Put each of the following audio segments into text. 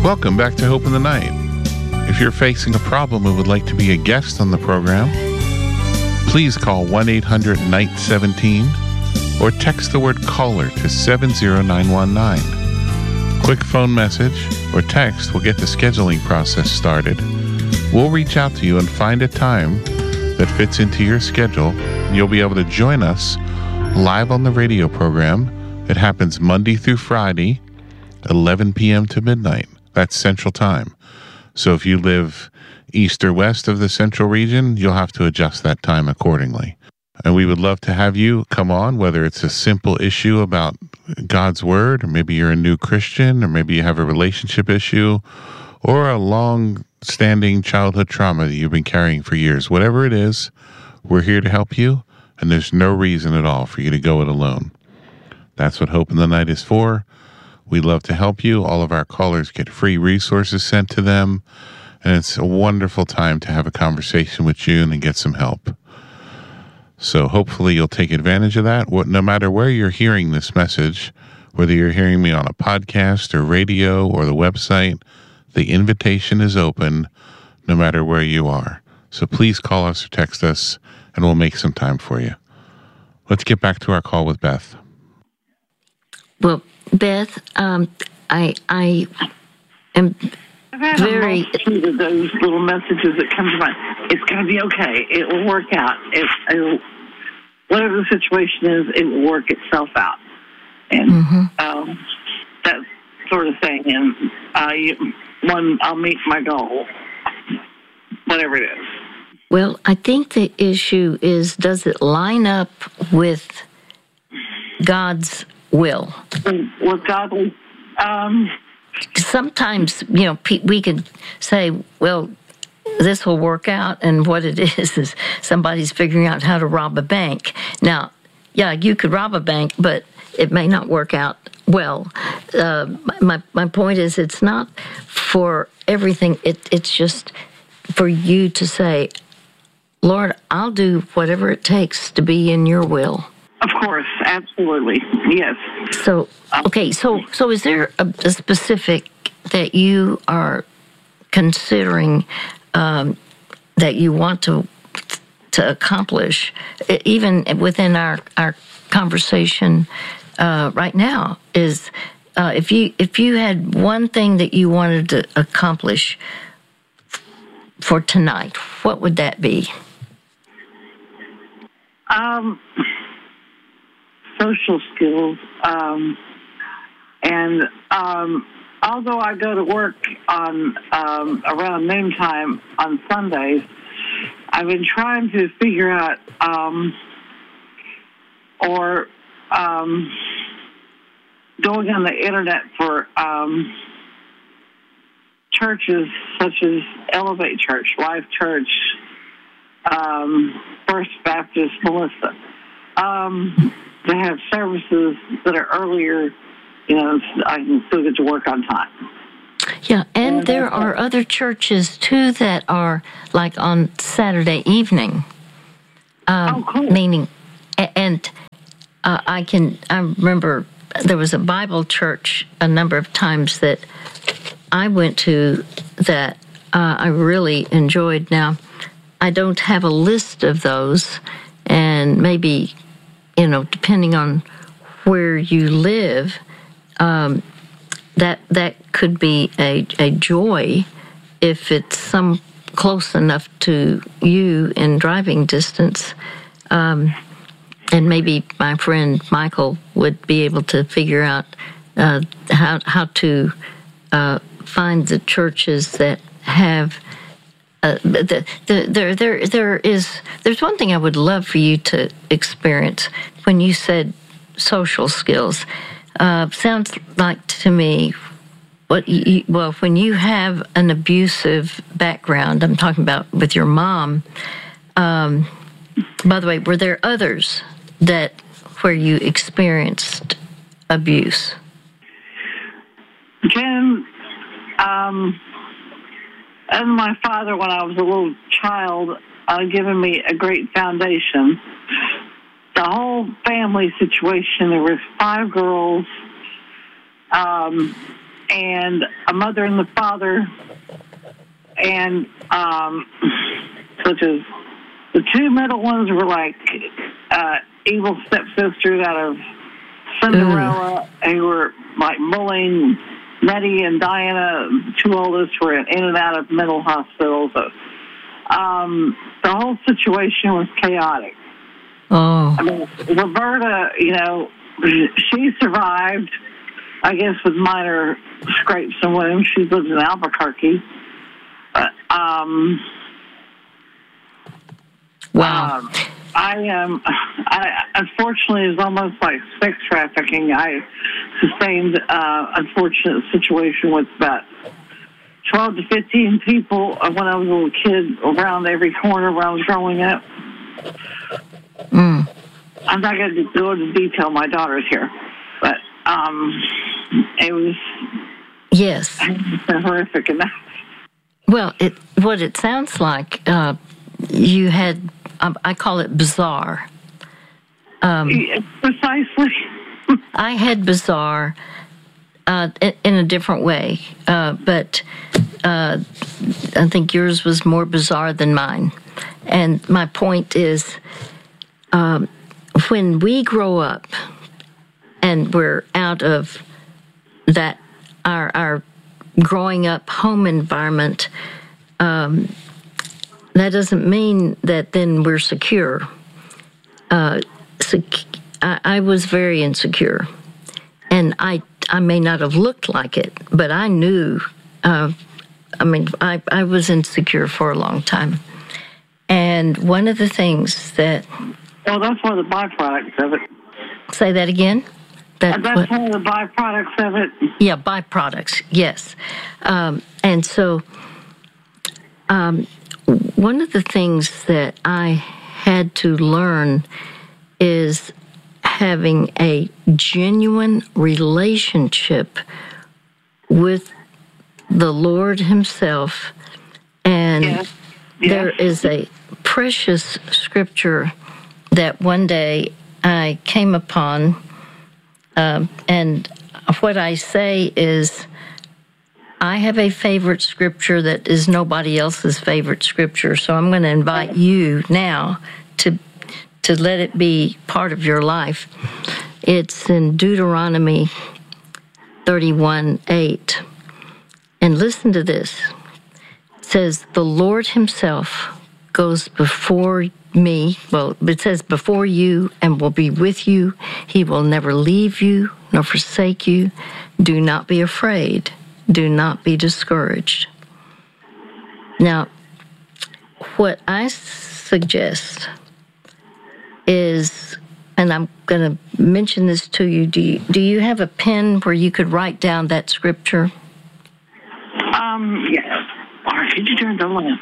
Welcome back to Hope in the Night. If you're facing a problem and would like to be a guest on the program, please call 1-800-NIGHT-17 or text the word caller to 70919. Quick phone message or text will get the scheduling process started. We'll reach out to you and find a time that fits into your schedule, and you'll be able to join us live on the radio program. It happens Monday through Friday, 11 p.m. to midnight. That's Central Time. So if you live east or west of the Central region, you'll have to adjust that time accordingly. And we would love to have you come on, whether it's a simple issue about God's Word, or maybe you're a new Christian, or maybe you have a relationship issue, or a long-standing childhood trauma that you've been carrying for years. Whatever it is, we're here to help you, and there's no reason at all for you to go it alone. That's what Hope in the Night is for. We love to help you. All of our callers get free resources sent to them, and it's a wonderful time to have a conversation with June and get some help. So hopefully you'll take advantage of that. No matter where you're hearing this message, whether you're hearing me on a podcast or radio or the website, the invitation is open no matter where you are. So please call us or text us, and we'll make some time for you. Let's get back to our call with Beth. Well, Beth, I am very... of those little messages that come to mind. It's going to be okay. It will work out. Whatever the situation is, it will work itself out. And that sort of thing. And I'll meet my goal, whatever it is. Well, I think the issue is, does it line up with God's will? With God, sometimes, we could say, well, this will work out, and what it is somebody's figuring out how to rob a bank. Now, yeah, you could rob a bank, but it may not work out well. My point is, it's not for everything. It's just for you to say, Lord, I'll do whatever it takes to be in your will. Of course, absolutely, yes. So, okay, so is there a specific that you are considering that you want to accomplish, even within our conversation right now? Is if you had one thing that you wanted to accomplish for tonight, what would that be? Social skills, and although I go to work on around noontime on Sundays, I've been trying to figure out going on the internet for churches such as Elevate Church, Life Church, First Baptist, Melissa. They have services that are earlier, I can still get to work on time. Yeah, and there are other churches, too, that are like on Saturday evening. Cool. Meaning, and I remember there was a Bible church a number of times that I went to that I really enjoyed. Now, I don't have a list of those, and maybe, depending on where you live, that could be a joy if it's some close enough to you in driving distance. And maybe my friend Michael would be able to figure out how to find the churches that have. There's one thing I would love for you to experience when you said social skills. Sounds like to me when you have an abusive background, I'm talking about with your mom. By the way, were there others where you experienced abuse? Jen, and my father, when I was a little child, given me a great foundation. The whole family situation, there was 5 girls, and a mother and the father, and such as the two middle ones were like evil stepsisters out of Cinderella, who were like bullying Nettie and Diana. Two oldest were in and out of mental hospitals. So, the whole situation was chaotic. Oh. I mean, Roberta, she survived, I guess, with minor scrapes and wounds. She lives in Albuquerque. But, wow. I unfortunately, it was almost like sex trafficking. I sustained unfortunate situation with about 12 to 15 people when I was a little kid around every corner where I was growing up. Mm. I'm not going to go into detail. My daughter's here, but it was horrific enough. Well, what it sounds like, you had, I call it bizarre. Precisely. I had bizarre in a different way, but I think yours was more bizarre than mine. And my point is, when we grow up and we're out of that, our growing up home environment, that doesn't mean that then we're secure. I was very insecure, and I may not have looked like it, but I knew. I was insecure for a long time, and one of the things that that's one of the byproducts of it. Say that again. That's one of the byproducts of it. Yeah, byproducts. Yes, and so one of the things that I had to learn is having a genuine relationship with the Lord Himself. And there is a precious scripture that one day I came upon, and what I say is, I have a favorite scripture that is nobody else's favorite scripture, so I'm going to invite you now to let it be part of your life. It's in Deuteronomy 31:8. And listen to this. It says, the Lord Himself goes before me. Well, it says before you and will be with you. He will never leave you nor forsake you. Do not be afraid. Do not be discouraged. Now, what I suggest is, and I'm going to mention this to you, do you have a pen where you could write down that scripture? Yes. Or could you turn the lamp?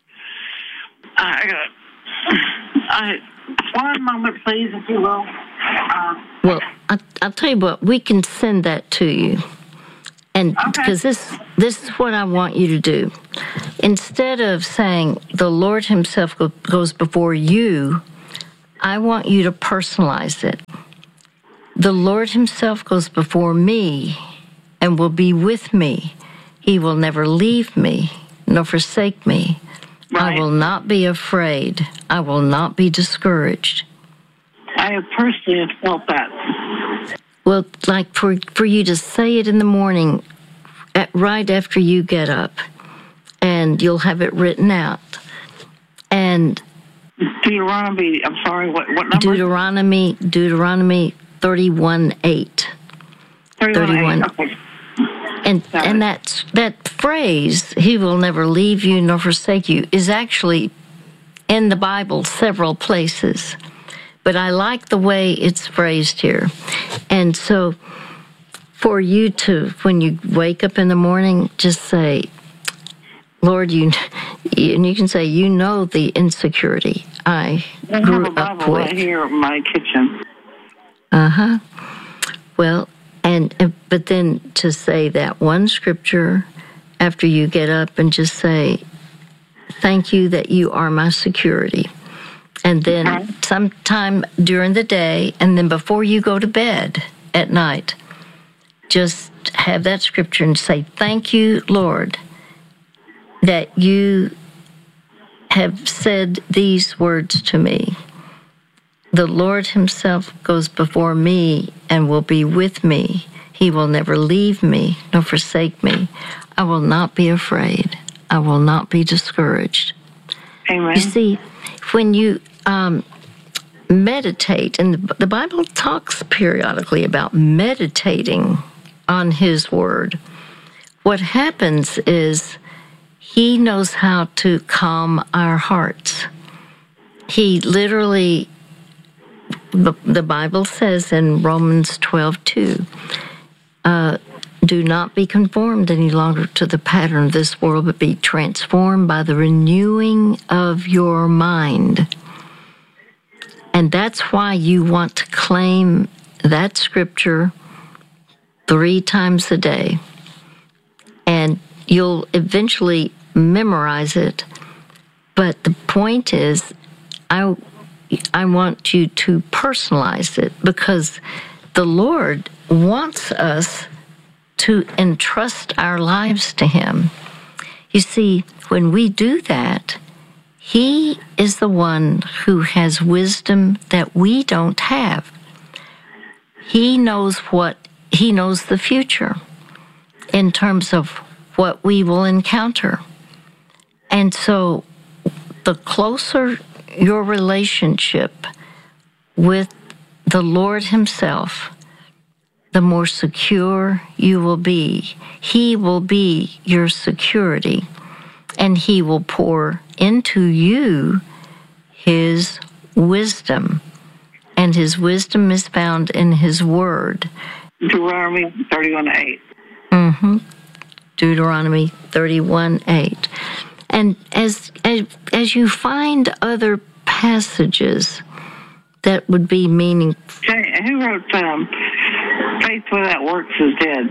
One moment, please, if you will. Well, I'll tell you what, we can send that to you. And because this is what I want you to do. Instead of saying the Lord Himself goes before you, I want you to personalize it. The Lord Himself goes before me and will be with me. He will never leave me nor forsake me. Right. I will not be afraid. I will not be discouraged. I have personally felt that. Well, like for you to say it in the morning, right after you get up, and you'll have it written out. And Deuteronomy, I'm sorry, what number? Deuteronomy 31:8. 31. Okay. And that phrase, He will never leave you nor forsake you, is actually in the Bible several places. But I like the way it's phrased here. And so for you to, when you wake up in the morning, just say, Lord, and you can say, the insecurity I grew up with. Right here in my kitchen. Uh-huh. Well, but then to say that one scripture after you get up and just say, thank you that you are my security. And then sometime during the day, and then before you go to bed at night, just have that scripture and say, "Thank you, Lord, that you have said these words to me. The Lord himself goes before me and will be with me. He will never leave me nor forsake me. I will not be afraid. I will not be discouraged." Amen. You see, when you meditate, and the Bible talks periodically about meditating on his word, what happens is he knows how to calm our hearts. He literally, the Bible says in Romans 12:2, do not be conformed any longer to the pattern of this world, but be transformed by the renewing of your mind. And that's why you want to claim that scripture 3 times a day. And you'll eventually memorize it. But the point is, I want you to personalize it, because the Lord wants us to entrust our lives to him. You see, when we do that, he is the one who has wisdom that we don't have. He knows the future in terms of what we will encounter. And so the closer your relationship with the Lord himself, the more secure you will be. He will be your security, and he will pour into you his wisdom. And his wisdom is found in his word. Deuteronomy 31:8. Deuteronomy 31:8. And as you find other passages that would be meaningful. Who wrote "Faith without works is dead"?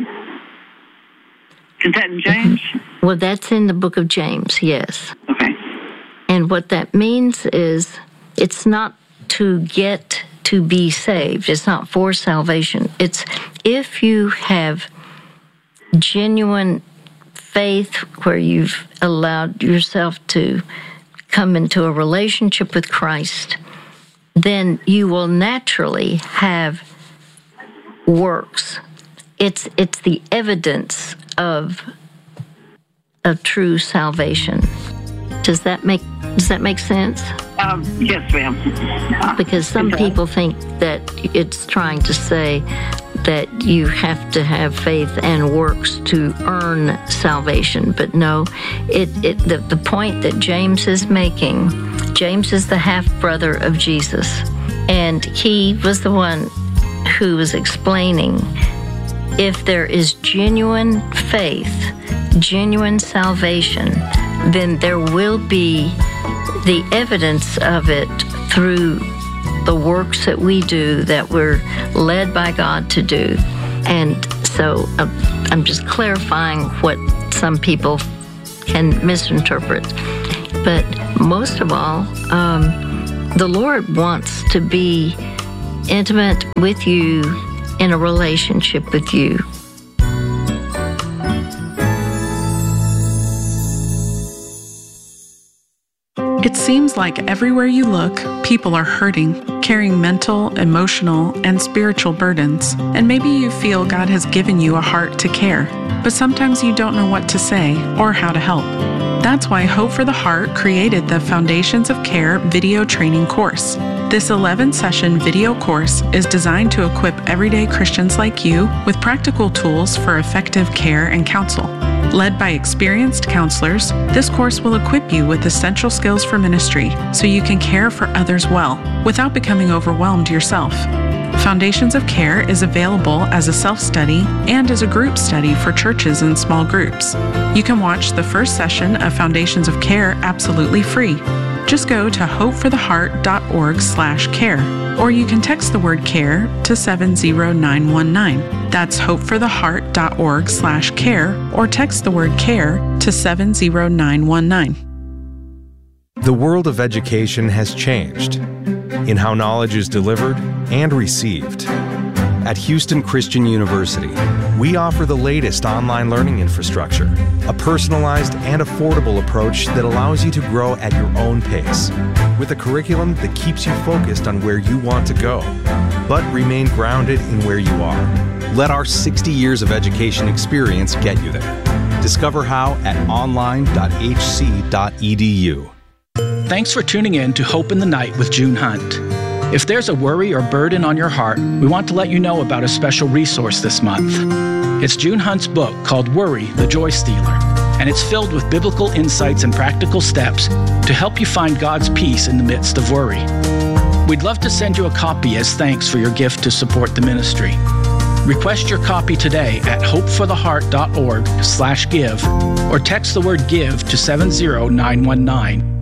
Is that in James? Well, that's in the book of James, yes. Okay. And what that means is, it's not to get to be saved. It's not for salvation. It's if you have genuine faith where you've allowed yourself to come into a relationship with Christ, then you will naturally have works. It's the evidence of true salvation. Does that make sense? Yes, ma'am. Because some people think that it's trying to say that you have to have faith and works to earn salvation. But no, the point that James is making, James is the half-brother of Jesus, and he was the one who was explaining, if there is genuine faith, genuine salvation, then there will be the evidence of it through the works that we do, that we're led by God to do. And so I'm just clarifying what some people can misinterpret. But most of all, the Lord wants to be intimate with you, in a relationship with you. It seems like everywhere you look, people are hurting, carrying mental, emotional, and spiritual burdens. And maybe you feel God has given you a heart to care, but sometimes you don't know what to say or how to help. That's why Hope for the Heart created the Foundations of Care video training course. This 11-session video course is designed to equip everyday Christians like you with practical tools for effective care and counsel. Led by experienced counselors, this course will equip you with essential skills for ministry so you can care for others well without becoming overwhelmed yourself. Foundations of Care is available as a self-study and as a group study for churches and small groups. You can watch the first session of Foundations of Care absolutely free. Just go to hopefortheheart.org/care, or you can text the word CARE to 70919. That's hopefortheheart.org/care, or text the word CARE to 70919. The world of education has changed in how knowledge is delivered and received. At Houston Christian University, We offer the latest online learning infrastructure, a personalized and affordable approach that allows you to grow at your own pace, with a curriculum that keeps you focused on where you want to go, but remain grounded in where you are. Let our 60 years of education experience get you there. Discover how at online.hc.edu. Thanks for tuning in to Hope in the Night with June Hunt. If there's a worry or burden on your heart, we want to let you know about a special resource this month. It's June Hunt's book called Worry, the Joy Stealer, and it's filled with biblical insights and practical steps to help you find God's peace in the midst of worry. We'd love to send you a copy as thanks for your gift to support the ministry. Request your copy today at hopefortheheart.org/give or text the word GIVE to 70919